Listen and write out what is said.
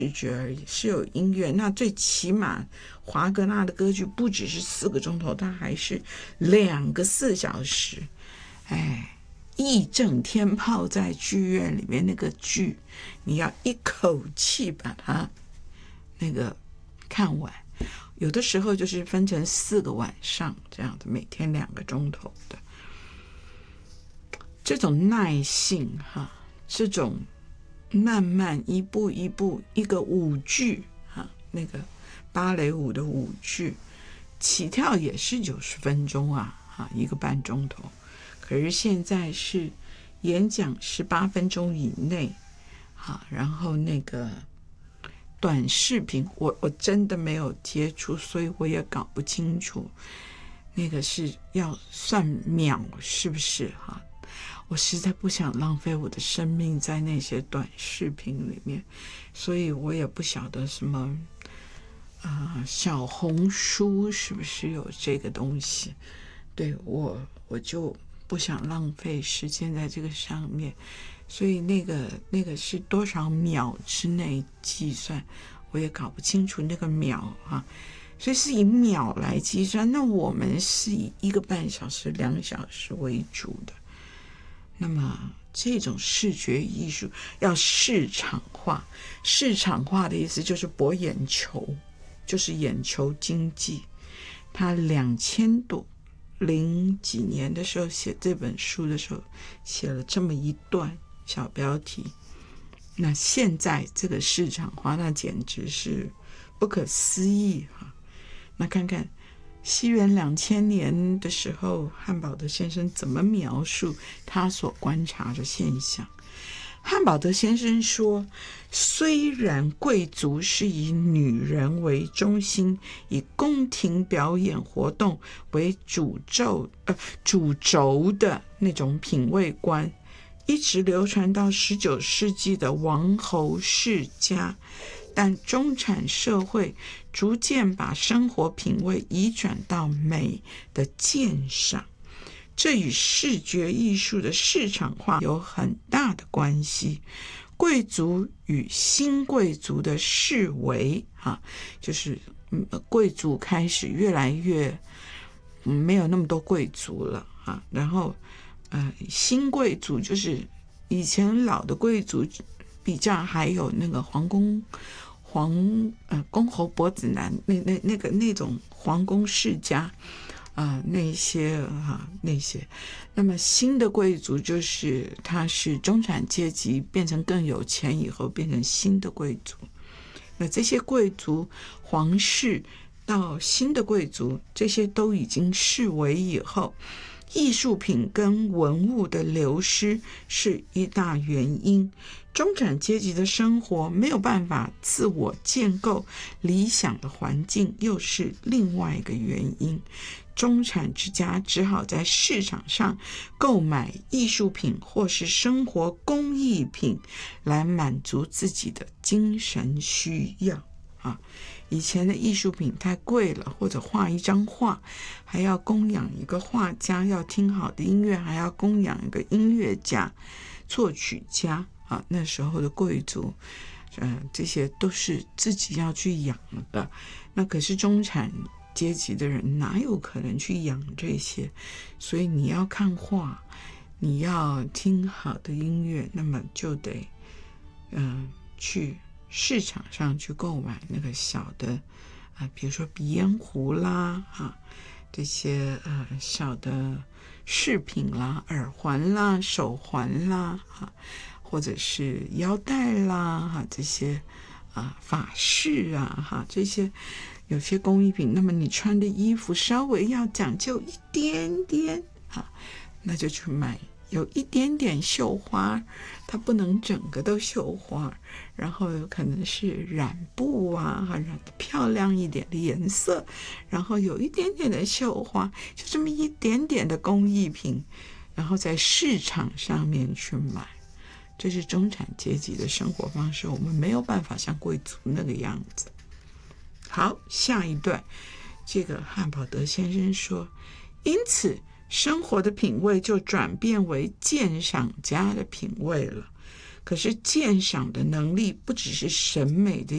视觉而已，是有音乐。那最起码华格纳的歌剧不只是4个钟头，它还是2个4小时。一整天泡在剧院里面，那个剧你要一口气把它那个看完。有的时候就是分成4个晚上这样的，每天2个钟头的。这种耐性这种慢慢一步一步，一个舞剧那个芭蕾舞的舞剧起跳也是90分钟1个半钟头。可是现在是演讲18分钟以内然后那个短视频我真的没有接触，所以我也搞不清楚那个是要算秒是不是我实在不想浪费我的生命在那些短视频里面，所以我也不晓得什么小红书是不是有这个东西。对，我就不想浪费时间在这个上面，所以那个是多少秒之内计算，我也搞不清楚那个秒所以是以秒来计算。那我们是以1个半小时、2小时为主的。那么这种视觉艺术要市场化，市场化的意思就是博眼球，就是眼球经济。他2000多零几年的时候写这本书的时候写了这么一段小标题。那现在这个市场化那简直是不可思议那看看西元2000年的时候，汉堡德先生怎么描述他所观察的现象。汉堡德先生说，虽然贵族是以女人为中心，以宫廷表演活动为主轴的那种品味观，一直流传到19世纪的王侯世家，但中产社会逐渐把生活品味移转到美的鉴赏，这与视觉艺术的市场化有很大的关系。贵族与新贵族的式微就是贵族开始越来越没有那么多贵族了然后新贵族就是以前老的贵族比较还有那个公侯伯子男那种皇宫世家那些，那么新的贵族就是他是中产阶级变成更有钱以后变成新的贵族。那这些贵族皇室到新的贵族，这些都已经式微以后，艺术品跟文物的流失是一大原因。中产阶级的生活没有办法自我建构理想的环境，又是另外一个原因。中产之家只好在市场上购买艺术品或是生活工艺品来满足自己的精神需要以前的艺术品太贵了，或者画一张画还要供养一个画家，要听好的音乐还要供养一个音乐家、作曲家那时候的贵族这些都是自己要去养的。那可是中产阶级的人哪有可能去养这些？所以你要看画，你要听好的音乐，那么就得去市场上去购买那个小的比如说鼻烟壶啦这些小的饰品啦、耳环啦、手环啦或者是腰带啦这些发饰这些有些工艺品，那么你穿的衣服稍微要讲究一点点那就去买有一点点绣花，它不能整个都绣花，然后有可能是染布染得漂亮一点的颜色，然后有一点点的绣花，就这么一点点的工艺品，然后在市场上面去买。这是中产阶级的生活方式，我们没有办法像贵族那个样子。好，下一段，这个汉堡德先生说，因此生活的品味就转变为鉴赏家的品味了。可是鉴赏的能力不只是审美的